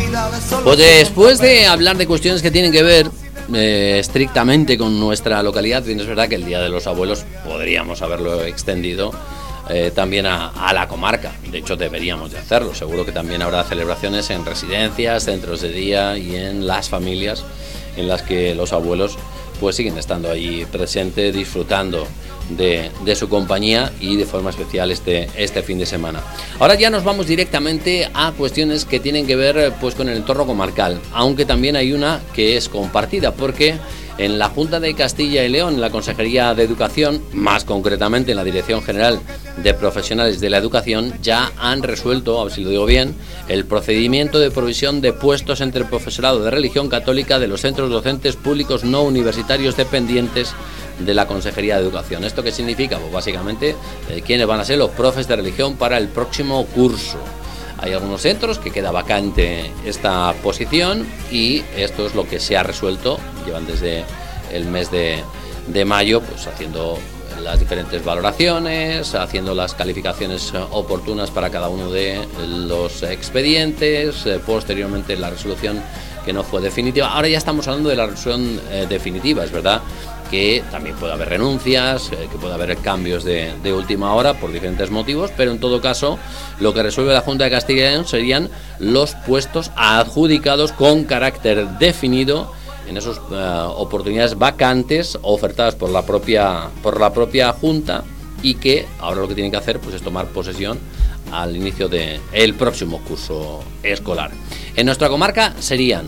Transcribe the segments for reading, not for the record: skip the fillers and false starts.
Pues después de hablar de cuestiones que tienen que ver estrictamente con nuestra localidad, bien es verdad que el Día de los Abuelos podríamos haberlo extendido también a la comarca. De hecho, deberíamos de hacerlo. Seguro que también habrá celebraciones en residencias, centros de día y en las familias en las que los abuelos pues siguen estando allí presentes, disfrutando de su compañía y de forma especial este fin de semana. Ahora ya nos vamos directamente a cuestiones que tienen que ver pues con el entorno comarcal, aunque también hay una que es compartida, porque en la Junta de Castilla y León, en la Consejería de Educación, más concretamente en la Dirección General de Profesionales de la Educación, ya han resuelto, a ver si lo digo bien, el procedimiento de provisión de puestos entre el profesorado de religión católica de los centros docentes públicos no universitarios dependientes de la Consejería de Educación. ¿Esto qué significa? Pues básicamente quiénes van a ser los profes de religión para el próximo curso. Hay algunos centros que queda vacante esta posición y esto es lo que se ha resuelto. Llevan desde el mes de mayo pues haciendo las diferentes valoraciones, haciendo las calificaciones oportunas para cada uno de los expedientes, posteriormente la resolución que no fue definitiva. Ahora ya estamos hablando de la resolución definitiva, es verdad que también puede haber renuncias, que puede haber cambios de última hora por diferentes motivos, pero en todo caso lo que resuelve la Junta de Castilla y León serían los puestos adjudicados con carácter definido en esas oportunidades vacantes ofertadas por la propia Junta, y que ahora lo que tienen que hacer pues es tomar posesión al inicio del próximo curso escolar. En nuestra comarca serían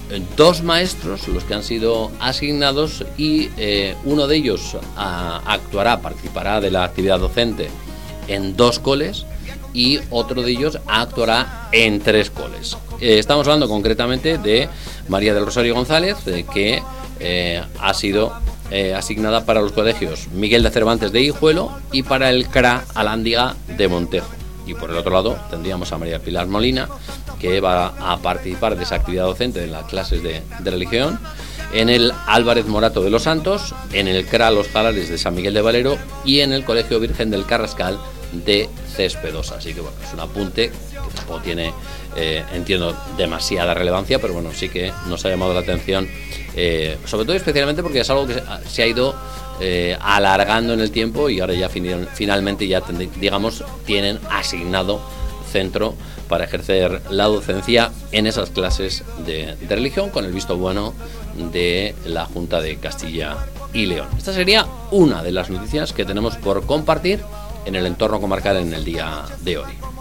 2 maestros los que han sido asignados y uno de ellos participará de la actividad docente en 2 coles y otro de ellos actuará en 3 coles. Estamos hablando concretamente de María del Rosario González, que ha sido asignada para los colegios Miguel de Cervantes de Hijuelo y para el CRA Alhándiga de Montejo. Y por el otro lado tendríamos a María Pilar Molina, que va a participar de esa actividad docente en las clases de religión en el Álvarez Morato de los Santos, en el CRA Los Jalares de San Miguel de Valero y en el Colegio Virgen del Carrascal de Céspedosa. Así que bueno, es un apunte que tampoco tiene, entiendo, demasiada relevancia, pero bueno, sí que nos ha llamado la atención, sobre todo especialmente porque es algo que se ha ido alargando en el tiempo y ahora ya finalmente ya digamos tienen asignado centro para ejercer la docencia en esas clases de religión con el visto bueno de la Junta de Castilla y León. Esta sería una de las noticias que tenemos por compartir en el entorno comarcal en el día de hoy.